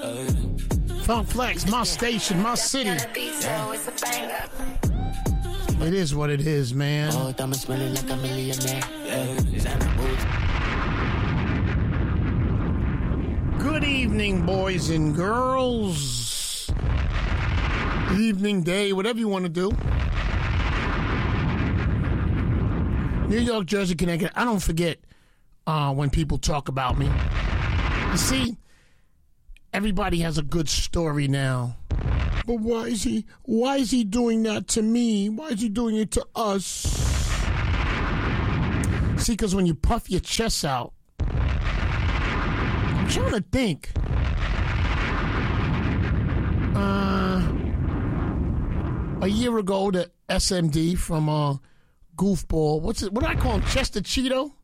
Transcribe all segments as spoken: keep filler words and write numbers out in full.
Funk Flex, my station, my city. It is what it is, man. Oh, I'm smelling like a millionaire. Good evening, boys and girls. Evening, day, whatever you want to do. New York, Jersey, Connecticut. I don't forget uh, when people talk about me. You see, everybody has a good story now. But why is he, why is he doing that to me? Why is he doing it to us? See, because when you puff your chest out, I'm trying to think. Uh, a year ago, the S M D from uh, Goofball, what's it? What do I call him? Chester Cheeto?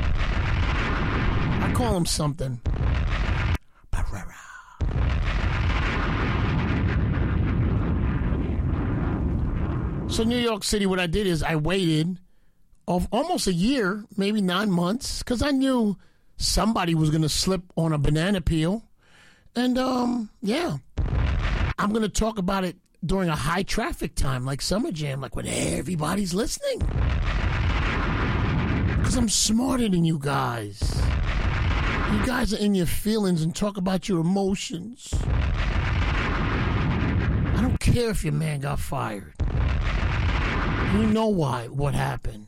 I call him something. Barrera. So New York City, what I did is I waited of almost a year, maybe nine months, because I knew somebody was going to slip on a banana peel. And, um, yeah, I'm going to talk about it during a high traffic time, like Summer Jam, like when everybody's listening. Because I'm smarter than you guys. You guys are in your feelings and talk about your emotions. I don't care if your man got fired. You know why, what happened.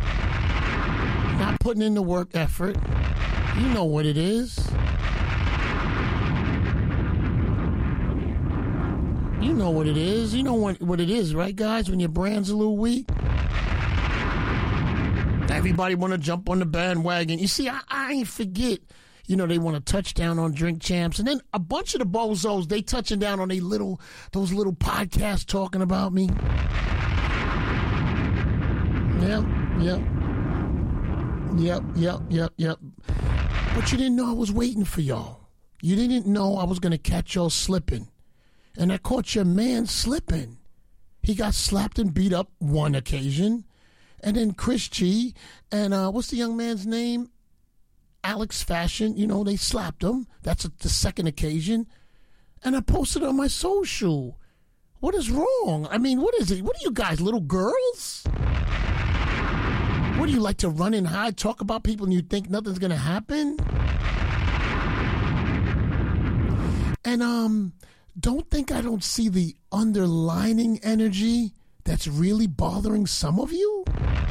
Not putting in the work effort. You know what it is. You know what it is. You know what, what it is, right, guys? When your brand's a little weak. Everybody want to jump on the bandwagon. You see, I, I ain't forget. You know, they want to touch down on Drink Champs. And then a bunch of the bozos, they touching down on they little, those little podcasts talking about me. Yep, yep. Yep, yep, yep, yep. But you didn't know I was waiting for y'all. You didn't know I was going to catch y'all slipping. And I caught your man slipping. He got slapped and beat up one occasion. And then Chris G and uh, what's the young man's name? Alex Fashion. You know, they slapped him. That's a, the second occasion. And I posted on my social. What is wrong? I mean, what is it? What are you guys, little girls? What do you like to run and hide, talk about people and you think nothing's going to happen? And um, don't think I don't see the underlining energy that's really bothering some of you.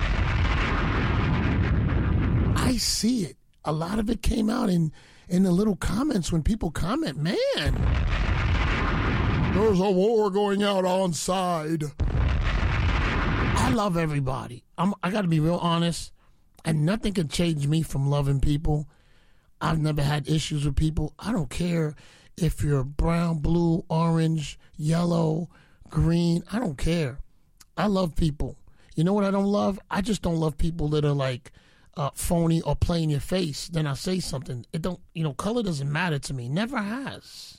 I see it. A lot of it came out in, in the little comments when people comment, man, there's a war going out on side. I love everybody. I'm, I got to be real honest, and nothing can change me from loving people. I've never had issues with people. I don't care if you're brown, blue, orange, yellow, green. I don't care. I love people. You know what I don't love? I just don't love people that are like uh, phony or play in your face. Then I say something. It don't. You know, color doesn't matter to me. Never has.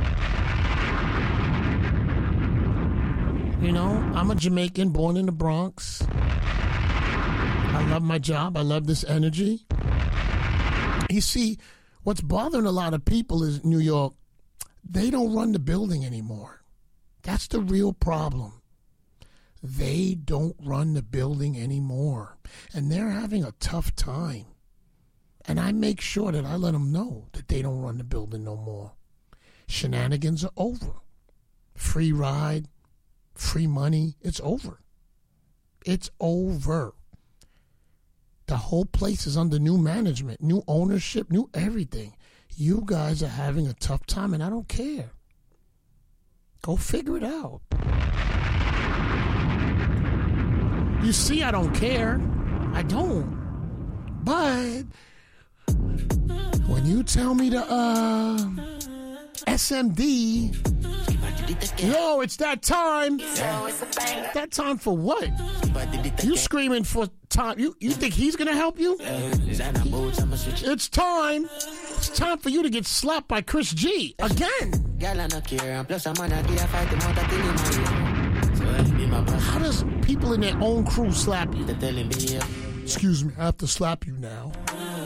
You know, I'm a Jamaican born in the Bronx. I love my job. I love this energy. You see, what's bothering a lot of people is New York, they don't run the building anymore. That's the real problem. They don't run the building anymore. And they're having a tough time. And I make sure that I let them know that they don't run the building no more. Shenanigans are over. Free ride. Free money, it's over. It's over. The whole place is under new management, new ownership, new everything. You guys are having a tough time, and I don't care. Go figure it out. You see, I don't care. I don't. But when you tell me to, uh, S M D... Yo, it's that time. That time for what? You screaming for time. You you think he's going to help you? It's time. It's time for you to get slapped by Chris G. Again. How does people in their own crew slap you? Excuse me, I have to slap you now.